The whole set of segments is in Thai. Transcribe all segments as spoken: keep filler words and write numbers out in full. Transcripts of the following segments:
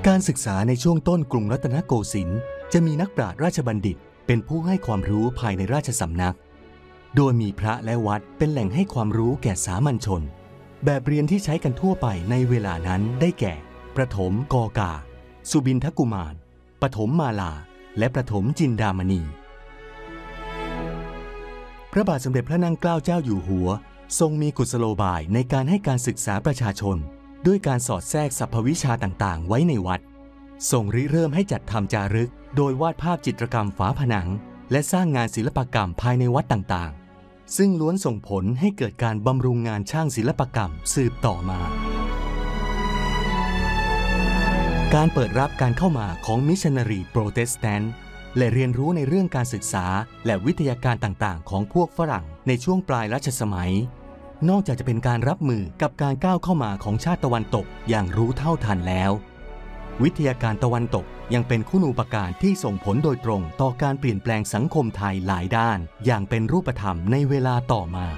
การศึกษาในช่วงต้นกรุงรัตนโกสินทร์จะมีนักปราชญ์ราชบัณฑิตเป็นผู้ให้ความรู้ภายในราชสำนักโดยมีพระและวัดเป็นแหล่งให้ความรู้แก่สามัญชนแบบเรียนที่ใช้กันทั่วไปในเวลานั้นได้แก่ประถมกกาสุบินทกุมารปฐมมาลาและประถมจินดามณีพระบาทสมเด็จพระนั่งเกล้าเจ้าอยู่หัวทรงมีกุศโลบายในการให้การศึกษาประชาชนด้วยการสอดแทรกสรรพวิชาต่างๆไว้ในวัดทรงริเริ่มให้จัดทำจารึกโดยวาดภาพจิตรกรรมฝาผนังและสร้างงานศิลปกรรมภายในวัดต่างๆซึ่งล้วนส่งผลให้เกิดการบำรุงงานช่างศิลปกรรมสืบต่อมาการเปิดรับการเข้ามาของมิชชันนารีโปรเตสแตนต์และเรียนรู้ในเรื่องการศึกษาและวิทยาการต่างๆของพวกฝรั่งในช่วงปลายรัชสมัยนอกจากจะเป็นการรับมือกับการก้าวเข้ามาของชาติตะวันตกอย่างรู้เท่าทันแล้ววิทยาการตะวันตกยังเป็นคุณูปการที่ส่งผลโดยตรงต่อการเปลี่ยนแปลงสังคมไทยหลายด้านอย่างเป็นรูปธรรมในเวลาต่อมา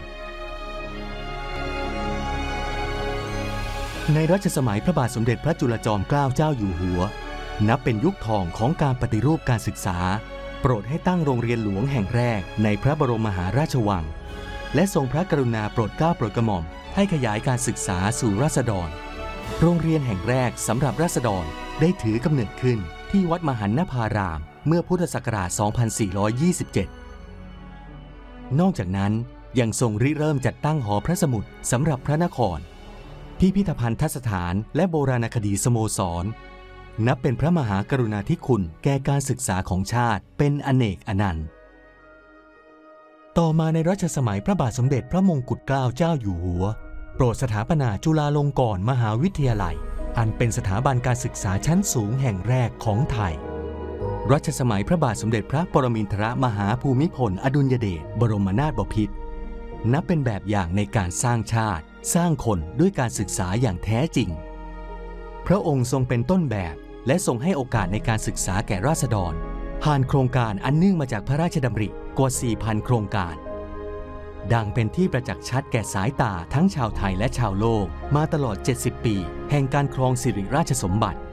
ในรัชสมัยพระบาทสมเด็จพระจุลจอมเกล้าเจ้าอยู่หัวนับเป็นยุคทองของการปฏิรูปการศึกษาโปรดให้ตั้งโรงเรียนหลวงแห่งแรกในพระบรมมหาราชวังและทรงพระกรุณาโปรดเกล้าโปรดกระหม่อมให้ขยายการศึกษาสู่ราษฎรโรงเรียนแห่งแรกสำหรับราษฎรได้ถือกำเนิดขึ้นที่วัดมหันนภารามเมื่อพุทธศักราช สองพันสี่ร้อยยี่สิบเจ็ด นอกจากนั้นยังทรงริเริ่มจัดตั้งหอพระสมุดสำหรับพระนครพิพิธภัณฑสถานและโบราณคดีสโมสรนับเป็นพระมหากรุณาธิคุณแก่การศึกษาของชาติเป็นอเนกอนันต์ต่อมาในรัชสมัยพระบาทสมเด็จพระมงกุฎเกล้าเจ้าอยู่หัวโปรดสถาปนาจุฬาลงกรณ์มหาวิทยาลัยอันเป็นสถาบันการศึกษาชั้นสูงแห่งแรกของไทยรัชสมัยพระบาทสมเด็จพระปรมินทรมหาภูมิพลอดุลยเดชบรมนาถบพิตรนับเป็นแบบอย่างในการสร้างชาติสร้างคนด้วยการศึกษาอย่างแท้จริงพระองค์ทรงเป็นต้นแบบและทรงให้โอกาสในการศึกษาแก่ราษฎรผ่านโครงการอันเนื่องมาจากพระราชดำริกว่า สี่พัน โครงการดังเป็นที่ประจักษ์ชัดแก่สายตาทั้งชาวไทยและชาวโลกมาตลอดเจ็ดสิบปีแห่งการครองสิริราชสมบัติ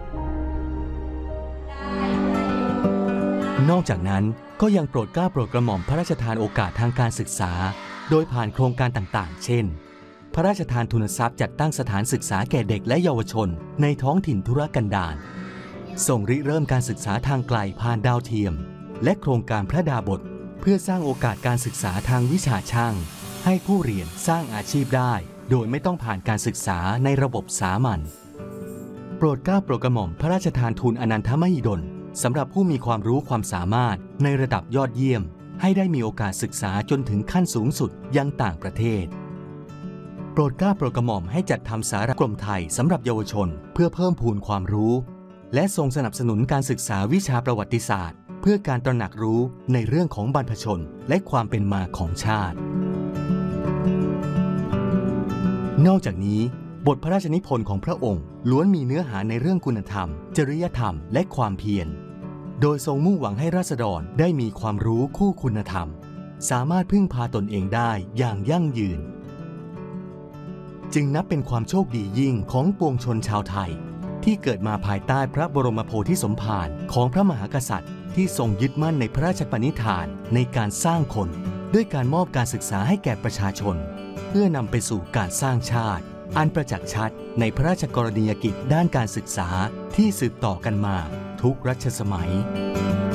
นอกจากนั้นก็ยังโปรดเกล้าโปรดกระหม่อมพระราชทานโอกาสทางการศึกษาโดยผ่านโครงการต่างๆเช่นพระราชทานทุนทรัพย์จัดตั้งสถานศึกษาแก่เด็กและเยาวชนในท้องถิ่นทุรกันดารทรงริเริ่มการศึกษาทางไกลผ่านดาวเทียมและโครงการพระดาบทเพื่อสร้างโอกาสการศึกษาทางวิชาช่างให้ผู้เรียนสร้างอาชีพได้โดยไม่ต้องผ่านการศึกษาในระบบสามัญโปรดเกล้าโปรดกระหม่อมพระราชทานทุนอนันทมหิดลสำหรับผู้มีความรู้ความสามารถในระดับยอดเยี่ยมให้ได้มีโอกาสศึกษาจนถึงขั้นสูงสุดยังต่างประเทศโปรดเกล้าโปรดกระหม่อมให้จัดทำสารกรมไทยสำหรับเยาวชนเพื่อเพิ่มพูนความรู้และทรงสนับสนุนการศึกษาวิชาประวัติศาสตร์เพื่อการตระหนักรู้ในเรื่องของบรรพชนและความเป็นมาของชาตินอกจากนี้บทพระราชนิพนธ์ของพระองค์ล้วนมีเนื้อหาในเรื่องคุณธรรมจริยธรรมและความเพียรโดยทรงมุ่งหวังให้ราษฎรได้มีความรู้คู่คุณธรรมสามารถพึ่งพาตนเองได้อย่างยั่งยืนจึงนับเป็นความโชคดียิ่งของปวงชนชาวไทยที่เกิดมาภายใต้พระบรมโพธิสมภารของพระมหากษัตริย์ที่ทรงยึดมั่นในพระราชปณิธานในการสร้างคนด้วยการมอบการศึกษาให้แก่ประชาชนเพื่อนำไปสู่การสร้างชาติอันประจักษ์ชัดในพระราชกรณียกิจด้านการศึกษาที่สืบต่อกันมาทุกรัชสมัย